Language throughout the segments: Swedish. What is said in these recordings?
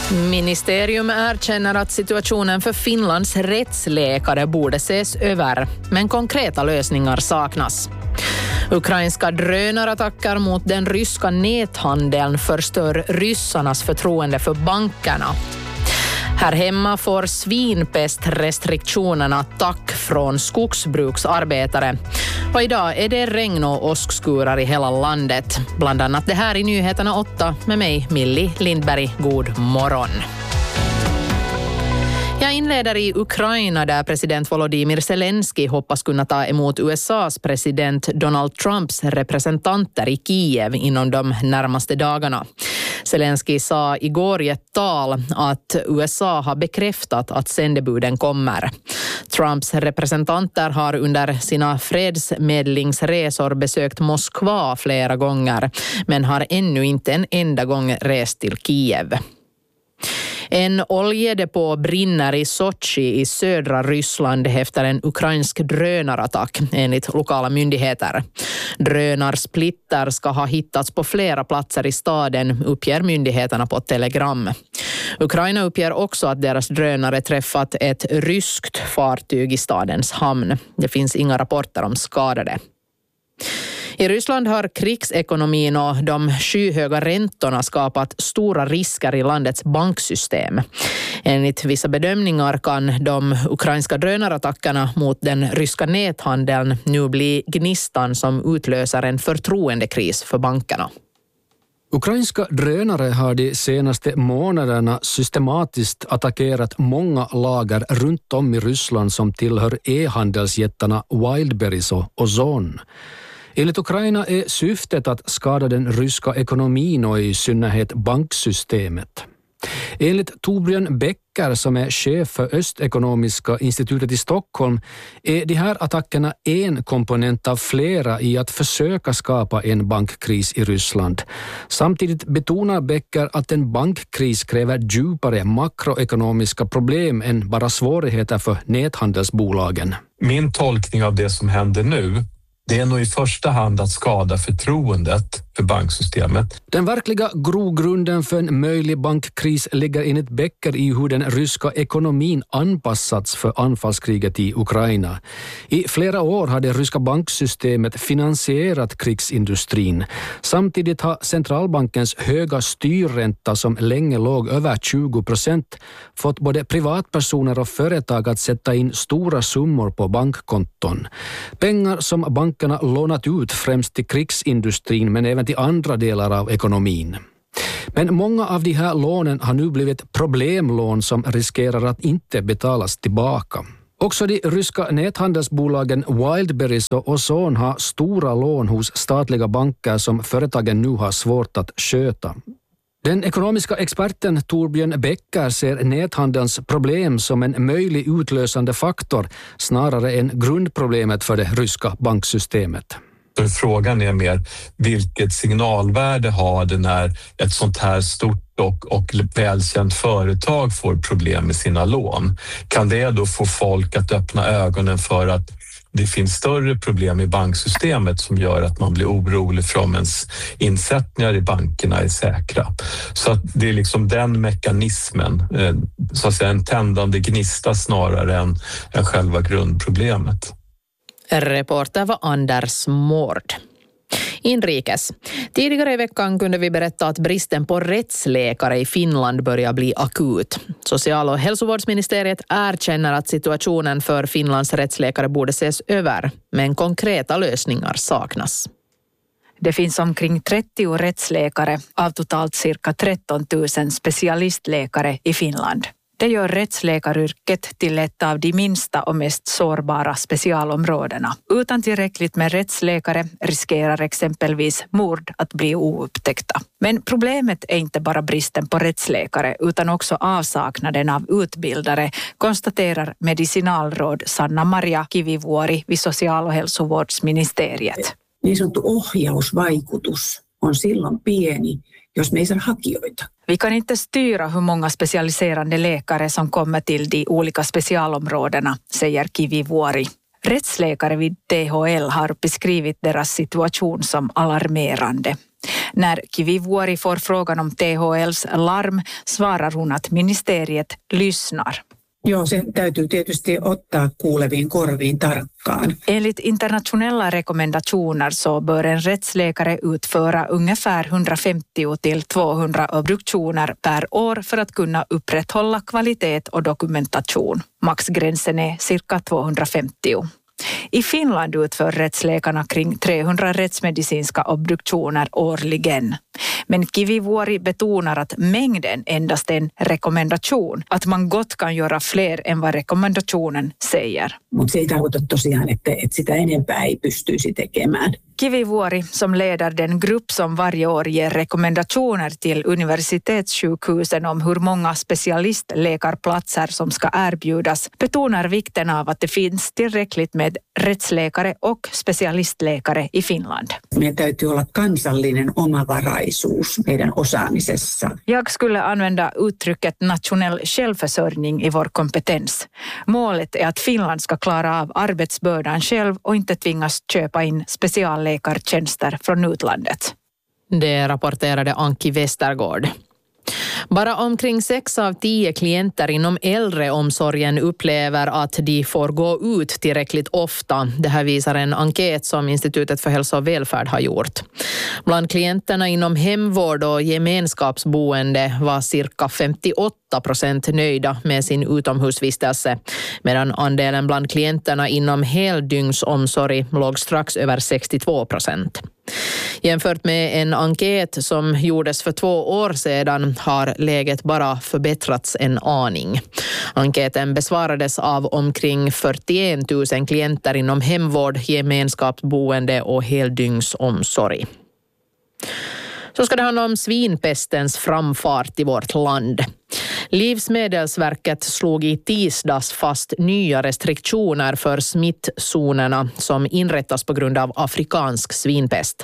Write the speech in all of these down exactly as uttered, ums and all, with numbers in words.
Ministerium erkänner att situationen för Finlands rättsläkare borde ses över, men konkreta lösningar saknas. Ukrainska drönarattacker mot den ryska näthandeln förstör ryssarnas förtroende för bankerna. Här hemma får svinpestrestriktionerna tack från skogsbruksarbetare. Och idag är det regn och åskskurar i hela landet. Bland annat det här i Nyheterna åtta med mig, Millie Lindberg. God morgon. Jag inleder i Ukraina där president Volodymyr Zelensky hoppas kunna ta emot U S A:s president Donald Trumps representanter i Kiev inom de närmaste dagarna. Zelensky sa igår i ett tal att U S A har bekräftat att sändebuden kommer. Trumps representanter har under sina fredsmedlingsresor besökt Moskva flera gånger, men har ännu inte en enda gång rest till Kiev. En oljedepå brinner i Sochi i södra Ryssland efter en ukrainsk drönarattack, enligt lokala myndigheter. Drönarsplitter ska ha hittats på flera platser i staden, uppger myndigheterna på Telegram. Ukraina uppger också att deras drönare träffat ett ryskt fartyg i stadens hamn. Det finns inga rapporter om skadade. I Ryssland har krigsekonomin och de skyhöga räntorna skapat stora risker i landets banksystem. Enligt vissa bedömningar kan de ukrainska drönarattackerna mot den ryska näthandeln nu bli gnistan som utlöser en förtroendekris för bankerna. Ukrainska drönare har de senaste månaderna systematiskt attackerat många lager runt om i Ryssland som tillhör e-handelsjättarna Wildberries och Ozon. Enligt Ukraina är syftet att skada den ryska ekonomin och i synnerhet banksystemet. Enligt Torbjörn Becker som är chef för Östekonomiska institutet i Stockholm är de här attackerna en komponent av flera i att försöka skapa en bankkris i Ryssland. Samtidigt betonar Becker att en bankkris kräver djupare makroekonomiska problem än bara svårigheter för näthandelsbolagen. Min tolkning av det som händer nu, det är nog i första hand att skada förtroendet för banksystemet. Den verkliga grogrunden för en möjlig bankkris ligger enligt Becker i hur den ryska ekonomin anpassats för anfallskriget i Ukraina. I flera år har det ryska banksystemet finansierat krigsindustrin. Samtidigt har centralbankens höga styrränta som länge låg över tjugo procent fått både privatpersoner och företag att sätta in stora summor på bankkonton. Pengar som bankerna lånat ut främst till krigsindustrin men även till andra delar av ekonomin. Men många av de här lånen har nu blivit problemlån som riskerar att inte betalas tillbaka. Också de ryska näthandelsbolagen Wildberries och Ozon har stora lån hos statliga banker som företagen nu har svårt att sköta. Den ekonomiska experten Torbjörn Becker ser näthandelns problem som en möjlig utlösande faktor snarare än grundproblemet för det ryska banksystemet. Frågan är mer vilket signalvärde har det när ett sånt här stort och, och välkänt företag får problem med sina lån. Kan det då få folk att öppna ögonen för att det finns större problem i banksystemet som gör att man blir orolig för om ens insättningar i bankerna är säkra. Så att det är liksom den mekanismen, så att säga en tändande gnista snarare än, än själva grundproblemet. Reporter var Anders Mård. Inrikes. Tidigare i veckan kunde vi berätta att bristen på rättsläkare i Finland börjar bli akut. Social- och hälsovårdsministeriet erkänner att situationen för Finlands rättsläkare borde ses över, men konkreta lösningar saknas. Det finns omkring trettio rättsläkare av totalt cirka tretton tusen specialistläkare i Finland. Det gör rättsläkaryrket till ett av de minsta och mest sårbara specialområdena. Utan tillräckligt med rättsläkare riskerar exempelvis mord att bli oupptäckta. Men problemet är inte bara bristen på rättsläkare utan också avsaknaden av utbildare, konstaterar medicinalråd Sanna-Maria Kivivuori vid social- och hälsovårdsministeriet. Niin sanottu ohjausvaikutus on silloin pieni, jos me ei saa hakijoita. Vi kan inte styra hur många specialiserande läkare som kommer till de olika specialområdena, säger Kivivuori. Rättsläkare vid T H L har beskrivit deras situation som alarmerande. När Kivivuori får frågan om T H L:s larm svarar hon att ministeriet lyssnar. Joo, se täytyy tietysti ottaa kuuleviin korviin tarkkaan. Enligt internationella rekommendationer så bör en rättsläkare utföra ungefär hundrafemtio till tvåhundra obduktioner per år för att kunna upprätthålla kvalitet och dokumentation. Maxgränsen är cirka tvåhundrafemtio. I Finland utför rättsläkarna kring trehundra rättsmedicinska obduktioner årligen. Men Kivivuori betonar att mängden endast är en rekommendation, att man gott kan göra fler än vad rekommendationen säger. Mutta se ei tarkoita tosiaan, että, että sitä enempää ei pystyisi tekemään. Kivivuori, som leder den grupp som varje år ger rekommendationer till universitetssjukhusen om hur många specialistläkarplatser som ska erbjudas, betonar vikten av att det finns tillräckligt med rättsläkare och specialistläkare i Finland. Meidän täytyy olla kansallinen omavaraisuus meidän osaamisessa. Jag skulle använda uttrycket nationell självförsörjning i vår kompetens. Målet är att Finland ska klara av arbetsbördan själv och inte tvingas köpa in specialläkartjänster från utlandet. Det rapporterade Anki Westergård. Bara omkring sex av tio klienter inom äldreomsorgen upplever att de får gå ut tillräckligt ofta. Det här visar en enkät som Institutet för hälsa och välfärd har gjort. Bland klienterna inom hemvård och gemenskapsboende var cirka femtioåtta procent nöjda med sin utomhusvistelse, medan andelen bland klienterna inom heldygnsomsorg låg strax över sextiotvå procent. Jämfört med en enkät som gjordes för två år sedan har läget bara förbättrats en aning. Enkäten besvarades av omkring fyrtioett tusen klienter inom hemvård, gemenskapsboende och heldygnsomsorg. Så ska det handla om svinpestens framfart i vårt land. Livsmedelsverket slog i tisdags fast nya restriktioner för smittzonerna som inrättas på grund av afrikansk svinpest.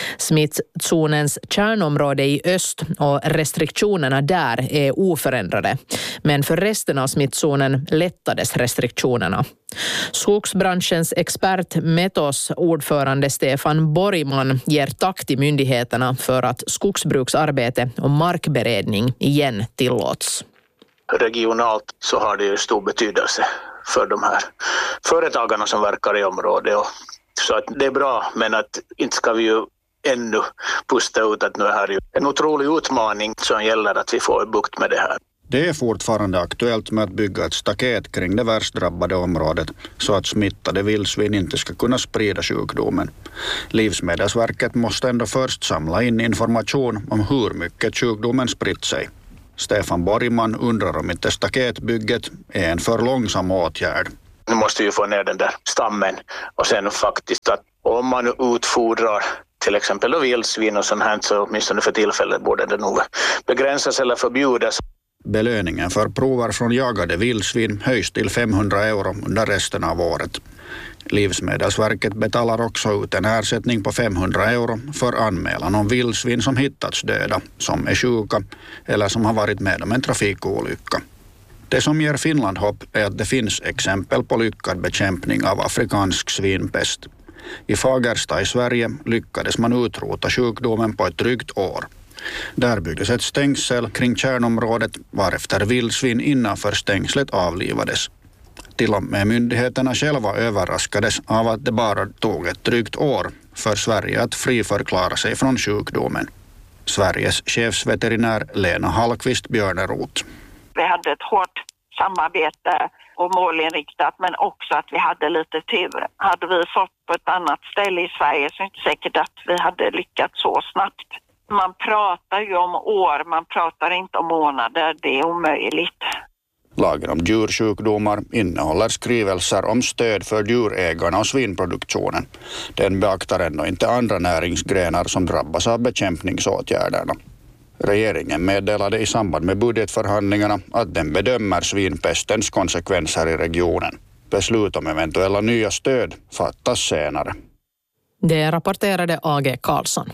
Smittzonens kärnområde i öst och restriktionerna där är oförändrade, men för resten av smittzonen lättades restriktionerna. Skogsbranschens expert Metos ordförande Stefan Borgman ger tack till myndigheterna för att skogsbruksarbete och markberedning igen tillåts. Regionalt så har det ju stor betydelse för de här företagarna som verkar i området. Och så att det är bra, men att inte ska vi ju ännu pusta ut att nu är här en otrolig utmaning som gäller att vi får bukt med det här. Det är fortfarande aktuellt med att bygga ett staket kring det värst drabbade området så att smittade vildsvin inte ska kunna sprida sjukdomen. Livsmedelsverket måste ändå först samla in information om hur mycket sjukdomen spritt sig. Stefan Borgman undrar om inte staketbygget är en för långsam åtgärd. Nu måste vi få ner den där stammen och sen faktiskt att om man utfodrar till exempel vildsvin och sånt här, så åtminstone för tillfället borde det nog begränsas eller förbjudas. Belöningen för prover från jagade vildsvin höjs till femhundra euro under resten av året. Livsmedelsverket betalar också ut en ersättning på femhundra euro för anmälan om vildsvin som hittats döda, som är sjuka eller som har varit med om en trafikolycka. Det som ger Finland hopp är att det finns exempel på lyckad bekämpning av afrikansk svinpest. I Fagersta i Sverige lyckades man utrota sjukdomen på ett drygt år. Där byggdes ett stängsel kring kärnområdet varefter vildsvin innanför stängslet avlivades. Till och med myndigheterna själva överraskades av att det bara tog ett drygt år för Sverige att friförklara sig från sjukdomen. Sveriges chefsveterinär Lena Hallqvist Björneroth. Vi hade ett hårt samarbete och målinriktat, men också att vi hade lite tur. Hade vi fått på ett annat ställe i Sverige så är det inte säkert att vi hade lyckats så snabbt. Man pratar ju om år, man pratar inte om månader, det är omöjligt. Lagen om djursjukdomar innehåller skrivelser om stöd för djurägarna och svinproduktionen. Den beaktar ändå inte andra näringsgrenar som drabbas av bekämpningsåtgärderna. Regeringen meddelade i samband med budgetförhandlingarna att den bedömer svinpestens konsekvenser i regionen. Beslut om eventuella nya stöd fattas senare. Det rapporterade A G Karlsson.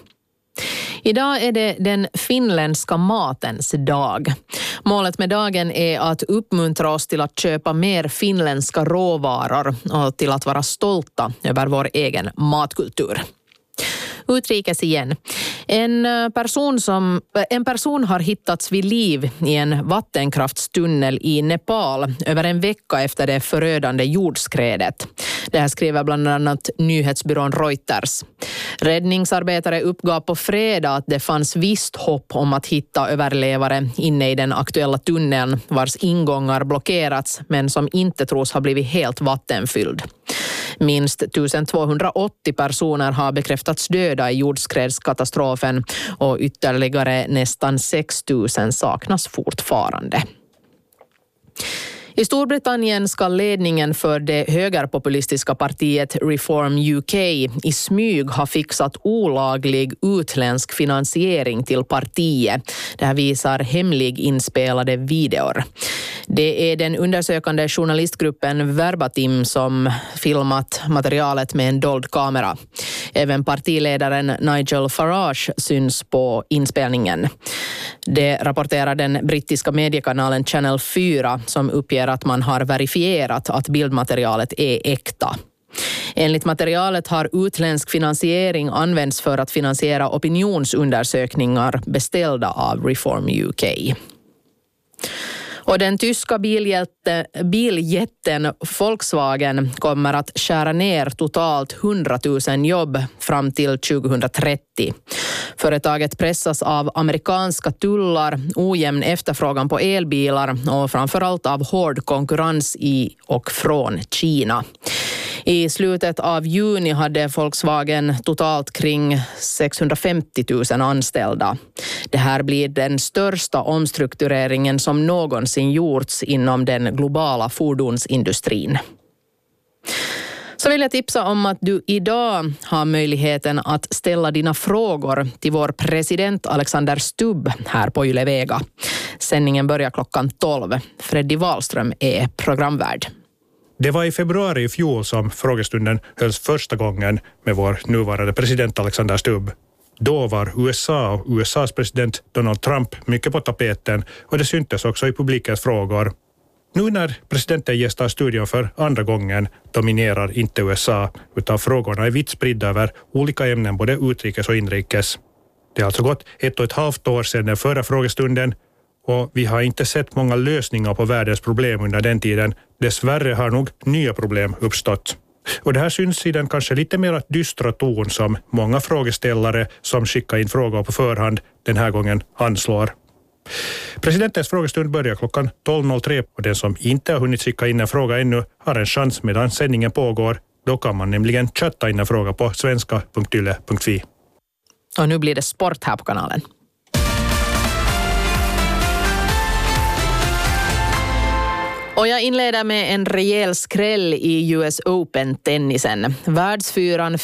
Idag är det den finländska matens dag. Målet med dagen är att uppmuntra oss till att köpa mer finländska råvaror och till att vara stolta över vår egen matkultur. Utrikes igen. En person, som, en person har hittats vid liv i en vattenkraftstunnel i Nepal över en vecka efter det förödande jordskredet. Det här skriver bland annat nyhetsbyrån Reuters. Räddningsarbetare uppgav på fredag att det fanns visst hopp om att hitta överlevare inne i den aktuella tunneln vars ingångar blockerats men som inte tros ha blivit helt vattenfylld. Minst tusentvåhundraåttio personer har bekräftats döda i jordskredskatastrofen och ytterligare nästan sex tusen saknas fortfarande. I Storbritannien ska ledningen för det högerpopulistiska partiet Reform U K i smyg ha fixat olaglig utländsk finansiering till partiet. Det här visar hemlig inspelade videor. Det är den undersökande journalistgruppen Verbatim som filmat materialet med en dold kamera. Även partiledaren Nigel Farage syns på inspelningen. Det rapporterar den brittiska mediekanalen Channel fyra som uppger att man har verifierat att bildmaterialet är äkta. Enligt materialet har utländsk finansiering använts för att finansiera opinionsundersökningar beställda av Reform U K. Och den tyska biljätte, biljätten Volkswagen kommer att skära ner totalt hundratusen jobb fram till tjugohundratrettio. Företaget pressas av amerikanska tullar, ojämn efterfrågan på elbilar och framförallt av hård konkurrens i och från Kina. I slutet av juni hade Volkswagen totalt kring sexhundrafemtio tusen anställda. Det här blir den största omstruktureringen som någonsin gjorts inom den globala fordonsindustrin. Så vill jag tipsa om att du idag har möjligheten att ställa dina frågor till vår president Alexander Stubb här på Yle Vega. Sändningen börjar klockan tolv. Freddy Wahlström är programvärd. Det var i februari i fjol som frågestunden hölls första gången med vår nuvarande president Alexander Stubb. Då var U S A och U S A:s president Donald Trump mycket på tapeten och det syntes också i publikens frågor. Nu när presidenten gästar studion för andra gången dominerar inte U S A utan frågorna är vitt spridda över olika ämnen både utrikes och inrikes. Det har alltså gått ett och ett halvt år sedan den förra frågestunden och vi har inte sett många lösningar på världens problem under den tiden. Dessvärre har nog nya problem uppstått. Och det här syns i den kanske lite mer dystra ton som många frågeställare som skickar in frågor på förhand den här gången anslår. Presidentens frågestund börjar klockan tolv noll tre och den som inte har hunnit skicka in en fråga ännu har en chans medan sändningen pågår. Då kan man nämligen chatta in en fråga på svenska punkt yle punkt fi. Och nu blir det sport här på kanalen. Och jag inleder med en rejäl skräll i U S Open-tennisen. Världsfyran